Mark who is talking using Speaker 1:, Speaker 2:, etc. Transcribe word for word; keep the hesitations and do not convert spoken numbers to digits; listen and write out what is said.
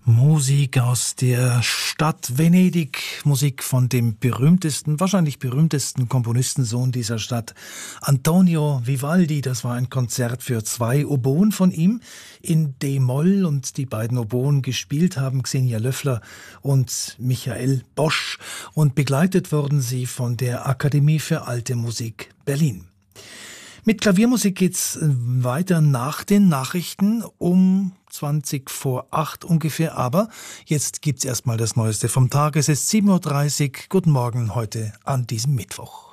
Speaker 1: Musik aus der Stadt Venedig, Musik von dem berühmtesten, wahrscheinlich berühmtesten Komponistensohn dieser Stadt, Antonio Vivaldi. Das war ein Konzert für zwei Oboen von ihm in D-Moll, und die beiden Oboen gespielt haben Xenia Löffler und Michael Bosch, und begleitet wurden sie von der Akademie für Alte Musik Berlin. Mit Klaviermusik geht's weiter nach den Nachrichten um zwanzig vor acht ungefähr. Aber jetzt gibt's erstmal das Neueste vom Tag. Es ist sieben Uhr dreißig. Guten Morgen heute an diesem Mittwoch.